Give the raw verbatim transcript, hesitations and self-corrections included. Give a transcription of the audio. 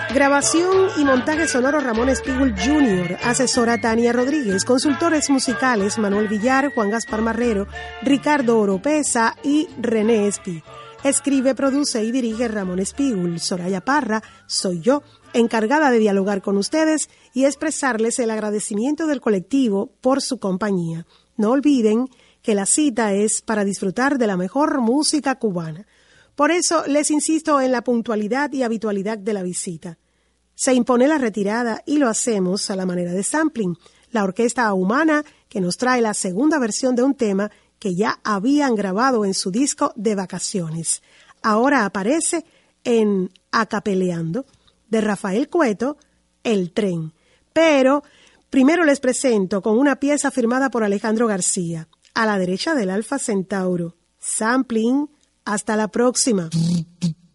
Grabación y montaje sonoro Ramón Espígul junior, asesora Tania Rodríguez, consultores musicales Manuel Villar, Juan Gaspar Marrero, Ricardo Oropesa y René Espi. Escribe, produce y dirige Ramón Espígul. Soraya Parra soy yo, encargada de dialogar con ustedes y expresarles el agradecimiento del colectivo por su compañía. No olviden que la cita es para disfrutar de la mejor música cubana. Por eso les insisto en la puntualidad y habitualidad de la visita. Se impone la retirada y lo hacemos a la manera de sampling, la orquesta humana que nos trae la segunda versión de un tema que ya habían grabado en su disco de vacaciones. Ahora aparece en Acapeleando, de Rafael Cueto, El Tren. Pero primero les presento con una pieza firmada por Alejandro García, A la derecha del Alfa Centauro. Sampling. Hasta la próxima.